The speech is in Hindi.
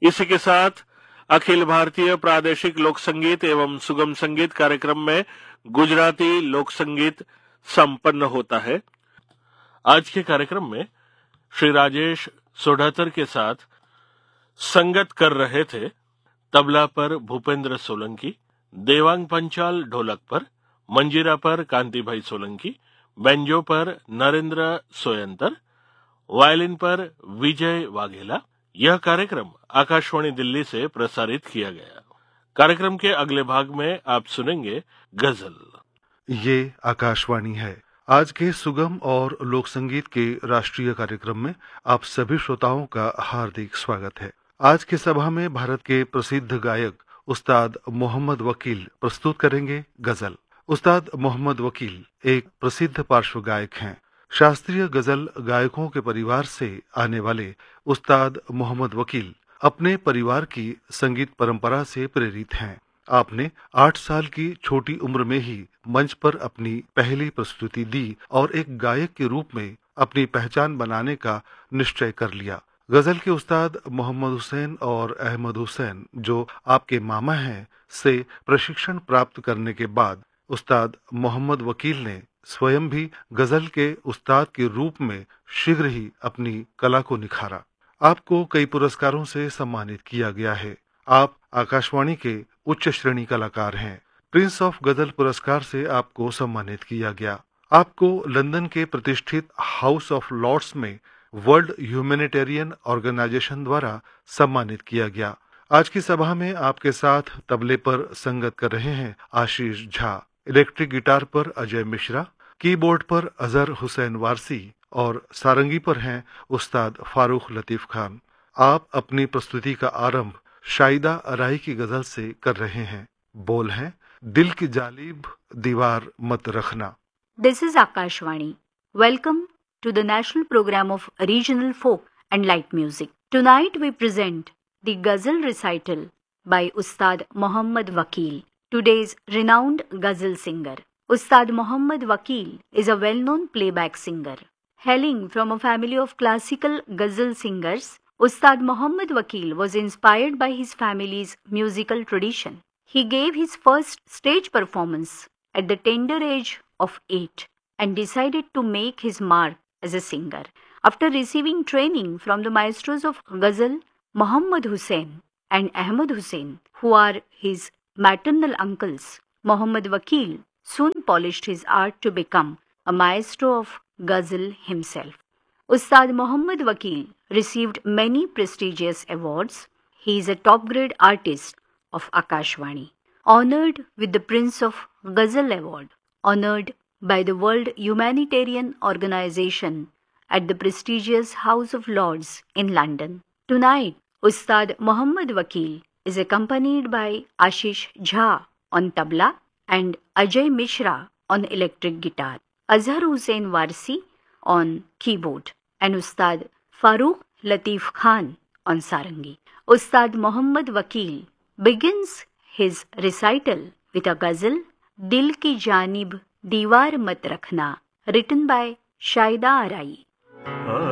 इसी के साथ अखिल भारतीय प्रादेशिक लोक संगीत एवं सुगम संगीत कार्यक्रम में गुजराती लोक संगीत संपन्न होता है। आज के कार्यक्रम में श्री राजेश सोढ़ातर के साथ संगत कर रहे थे। तबला पर भूपेंद्र सोलंकी, देवांग पंचाल ढोलक पर, मंजीरा पर कांतिभाई सोलंकी, बेंजो पर नरेंद्र सोयंतर, वायलिन पर विजय वाघेला। यह कार्यक्रम आकाशवाणी दिल्ली से प्रसारित किया गया। कार्यक्रम के अगले भाग में आप सुनेंगे गजल। ये आकाशवाणी है। आज के सुगम और लोक संगीत के राष्ट्रीय कार्यक्रम में आप सभी श्रोताओं का हार्दिक स्वागत है। आज की सभा में भारत के प्रसिद्ध गायक उस्ताद मोहम्मद वकील प्रस्तुत करेंगे गजल। उस्ताद मोहम्मद वकील एक प्रसिद्ध पार्श्व गायक हैं। शास्त्रीय गजल गायकों के परिवार से आने वाले उस्ताद मोहम्मद वकील अपने परिवार की संगीत परंपरा से प्रेरित हैं। आपने 8 साल की छोटी उम्र में ही मंच पर अपनी पहली प्रस्तुति दी और एक गायक के रूप में अपनी पहचान बनाने का निश्चय कर लिया। गजल के उस्ताद मोहम्मद हुसैन और अहमद हुसैन, जो आपके मामा हैं, से प्रशिक्षण प्राप्त करने के बाद उस्ताद मोहम्मद वकील ने स्वयं भी गजल के उस्ताद के रूप में शीघ्र ही अपनी कला को निखारा। आपको कई पुरस्कारों से सम्मानित किया गया है। आप आकाशवाणी के उच्च श्रेणी कलाकार हैं। प्रिंस ऑफ गजल पुरस्कार से आपको सम्मानित किया गया। आपको लंदन के प्रतिष्ठित हाउस ऑफ लॉर्ड्स में वर्ल्ड ह्यूमैनिटेरियन ऑर्गेनाइजेशन द्वारा सम्मानित किया गया। आज की सभा में आपके साथ तबले पर संगत कर रहे हैं आशीष झा, इलेक्ट्रिक गिटार पर अजय मिश्रा, कीबोर्ड पर अजहर हुसैन वारसी और सारंगी पर हैं उस्ताद फारूक लतीफ खान। आप अपनी प्रस्तुति का आरंभ शाहिदा अराई की गजल से कर रहे हैं। बोल हैं, दिल की जालिब दीवार मत रखना। This is Akashvani. Welcome to the national program of regional folk and light music. Tonight we present the Ghazal recital by Ustad Mohammad Wakil, today's renowned Ghazal singer. Ustad Mohammad Wakil is a well-known playback singer. Hailing from a family of classical Ghazal singers, Ustad Mohammad Wakil was inspired by his family's musical tradition. He gave his first stage performance at the tender age of 8 and decided to make his mark as a singer. After receiving training from the maestros of Ghazal, Muhammad Hussain and Ahmad Hussain, who are his maternal uncles, Mohammad Wakil soon polished his art to become a maestro of Ghazal himself. Ustad Mohammad Wakil received many prestigious awards. He is a top-grade artist of Akashvani, honored with the Prince of Ghazal Award, honored by the World Humanitarian Organization at the prestigious House of Lords in London. Tonight, Ustad Mohammad Wakil is accompanied by Ashish Jha on tabla and Ajay Mishra on electric guitar, Azhar Hussain Warsi on keyboard, and Ustad Farooq Lateef Khan on sarangi. Ustad Mohammad Wakil begins his recital with a ghazal, Dil ki janib दीवार मत रखना, written by शाहिदा अराई.